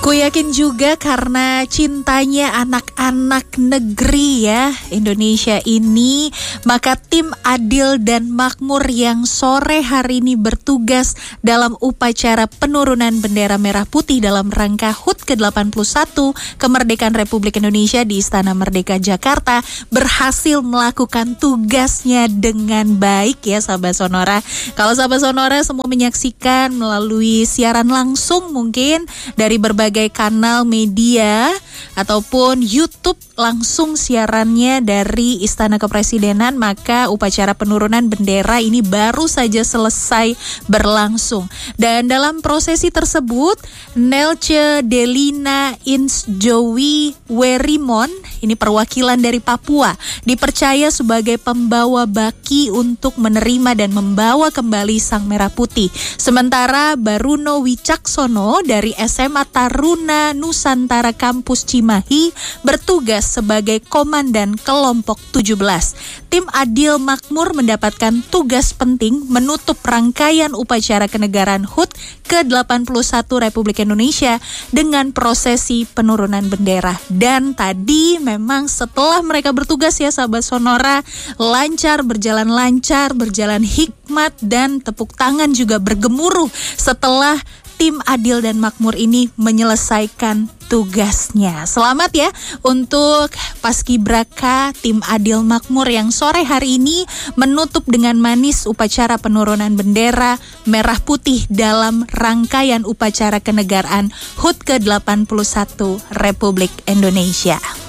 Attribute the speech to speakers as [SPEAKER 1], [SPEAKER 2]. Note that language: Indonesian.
[SPEAKER 1] Ku yakin juga karena cintanya anak-anak negeri ya Indonesia ini, maka tim Adil dan Makmur yang sore hari ini bertugas dalam upacara penurunan bendera merah putih dalam rangka HUT ke-81 Kemerdekaan Republik Indonesia di Istana Merdeka Jakarta berhasil melakukan tugasnya dengan baik ya sahabat Sonora. Kalau sahabat Sonora semua menyaksikan melalui siaran langsung mungkin dari berbagai kanal media ataupun YouTube langsung siarannya dari Istana Kepresidenan, maka upacara penurunan bendera ini baru saja selesai berlangsung. Dan dalam prosesi tersebut Nelce Delina Insjowi Werimon, ini perwakilan dari Papua, dipercaya sebagai pembawa baki untuk menerima dan membawa kembali Sang Merah Putih. Sementara Baruno Wicaksono dari SMA Taruna Nusantara Kampus Cimahi bertugas sebagai komandan kelompok 17. Tim Adil Makmur mendapatkan tugas penting menutup rangkaian upacara kenegaraan HUT ke-81 Republik Indonesia dengan prosesi penurunan bendera. Dan tadi memang setelah mereka bertugas ya sahabat Sonora, berjalan hikmat dan tepuk tangan juga bergemuruh setelah tim Adil dan Makmur ini menyelesaikan tugasnya. Selamat ya untuk Paskibraka tim Adil Makmur yang sore hari ini menutup dengan manis upacara penurunan bendera merah putih dalam rangkaian upacara kenegaraan HUT ke-81 Republik Indonesia.